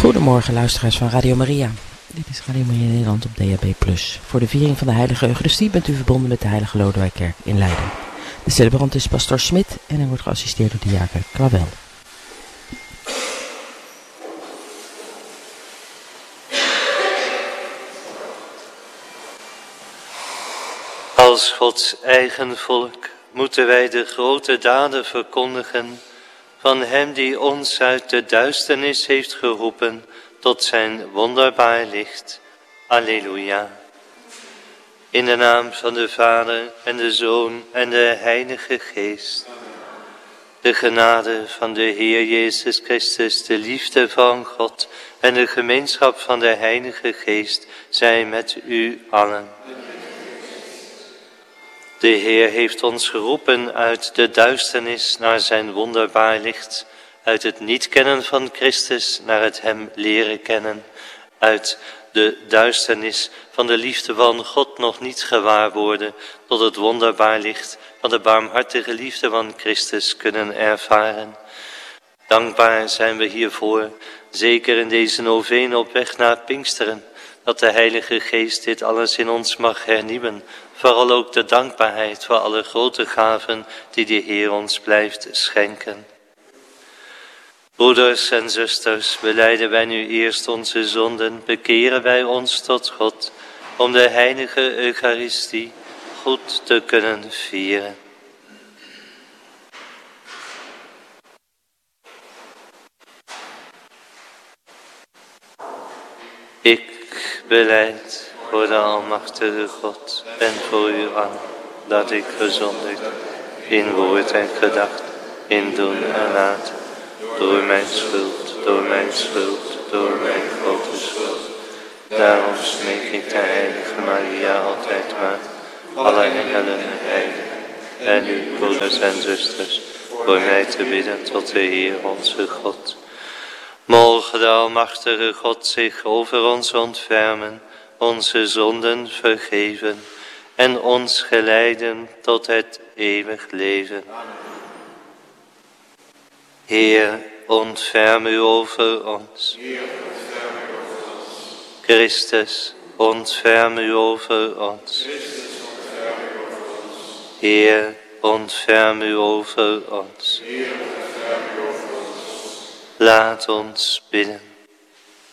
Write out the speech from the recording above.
Goedemorgen luisteraars van Radio Maria. Dit is Radio Maria Nederland op DAB+. Voor de viering van de Heilige Eucharistie bent u verbonden met de Heilige Lodewijkkerk in Leiden. De celebrant is pastoor Smit en hij wordt geassisteerd door diaken Clavel. Als Gods eigen volk moeten wij de grote daden verkondigen van Hem die ons uit de duisternis heeft geroepen tot zijn wonderbaar licht. Alleluia. In de naam van de Vader en de Zoon en de Heilige Geest. De genade van de Heer Jezus Christus, de liefde van God en de gemeenschap van de Heilige Geest zij met u allen. De Heer heeft ons geroepen uit de duisternis naar zijn wonderbaar licht, uit het niet kennen van Christus naar het hem leren kennen, uit de duisternis van de liefde van God nog niet gewaar worden, tot het wonderbaar licht van de barmhartige liefde van Christus kunnen ervaren. Dankbaar zijn we hiervoor, zeker in deze novene op weg naar Pinksteren, dat de Heilige Geest dit alles in ons mag hernieuwen. Vooral ook de dankbaarheid voor alle grote gaven die de Heer ons blijft schenken. Broeders en zusters, belijden wij nu eerst onze zonden, bekeren wij ons tot God, om de heilige Eucharistie goed te kunnen vieren. Ik belijd voor de almachtige God en voor u allen, dat ik gezondigd in woord en gedacht, in doen en laten, door mijn schuld, door mijn grote schuld. Daarom smeek ik de heilige Maria altijd maar, alle engelen en heiligen, en u, broeders en zusters, voor mij te bidden tot de Heer onze God. Moge de almachtige God zich over ons ontfermen, onze zonden vergeven en ons geleiden tot het eeuwig leven. Heer, ontferm u over ons. Christus, ontferm u over ons. Heer, ontferm u over ons. Laat ons bidden.